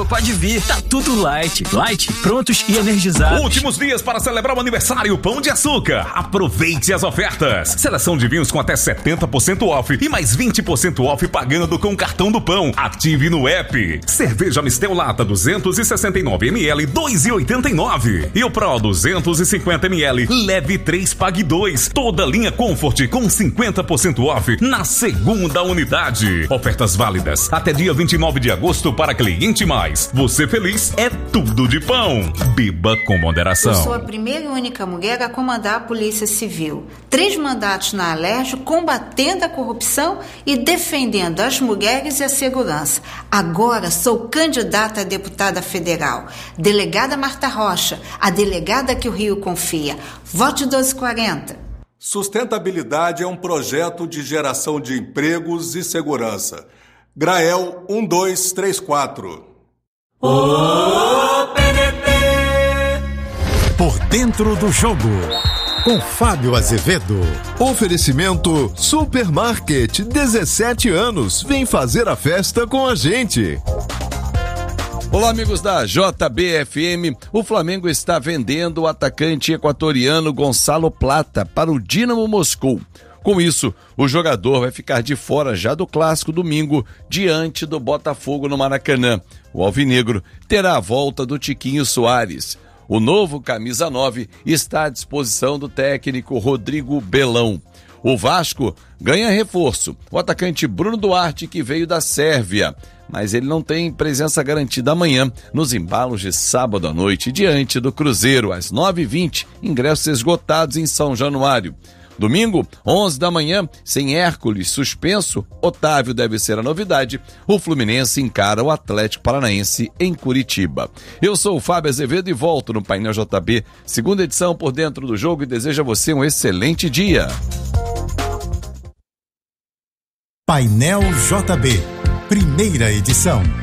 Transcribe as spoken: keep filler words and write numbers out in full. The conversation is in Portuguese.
Senhor, pode vir. Tá tudo light. Light, prontos e energizados. Últimos dias para celebrar o aniversário Pão de Açúcar. Aproveite as ofertas. Seleção de vinhos com até setenta por cento off e mais vinte por cento off pagando com o cartão do Pão. Ative no app. Cerveja Mistel Lata duzentos e sessenta e nove mililitros, dois reais e oitenta e nove centavos. E o Pro duzentos e cinquenta mililitros, leve três, pague dois. Toda linha Comfort com cinquenta por cento off na segunda unidade. Ofertas válidas até dia vinte e nove de agosto para cliente mais. Você feliz é tudo de Pão. Beba com moderação. Eu sou a primeira e única mulher a comandar a Polícia Civil. Três mandatos na Alerj, combatendo a corrupção e defendendo as mulheres e a segurança. Agora sou candidata a deputada federal. Delegada Marta Rocha, a delegada que o Rio confia. Vote doze e quarenta. Sustentabilidade é um projeto de geração de empregos e segurança. Grael um dois três quatro. O P D T. Por dentro do jogo, com Fábio Azevedo. Oferecimento Supermarket, dezessete anos. Vem fazer a festa com a gente. Olá, amigos da J B F M. O Flamengo está vendendo o atacante equatoriano Gonçalo Plata para o Dínamo Moscou. Com isso, o jogador vai ficar de fora já do clássico domingo diante do Botafogo no Maracanã. O alvinegro terá a volta do Tiquinho Soares. O novo camisa nove está à disposição do técnico Rodrigo Belão. O Vasco ganha reforço. O atacante Bruno Duarte, que veio da Sérvia, mas ele não tem presença garantida amanhã nos embalos de sábado à noite diante do Cruzeiro, às nove e vinte, ingressos esgotados em São Januário. Domingo, onze da manhã, sem Hércules suspenso, Otávio deve ser a novidade. O Fluminense encara o Atlético Paranaense em Curitiba. Eu sou o Fábio Azevedo e volto no Painel J B, segunda edição Por Dentro do Jogo, e desejo a você um excelente dia. Painel J B, primeira edição.